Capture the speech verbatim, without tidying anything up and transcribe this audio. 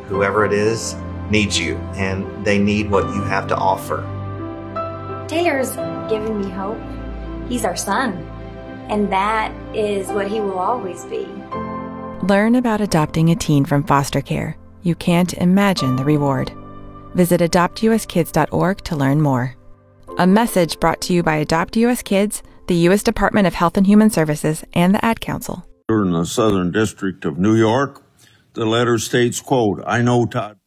whoever it is needs you, and they need what you have to offer. Taylor's given me hope. He's our son, and that is what he will always be. Learn about adopting a teen from foster care. You can't imagine the reward. Visit adopt u s kids dot org to learn more. A message brought to you by Adopt U S Kids, the U S Department of Health and Human Services, and the Ad Council. In the Southern District of New York, the letter states, quote, I know Todd.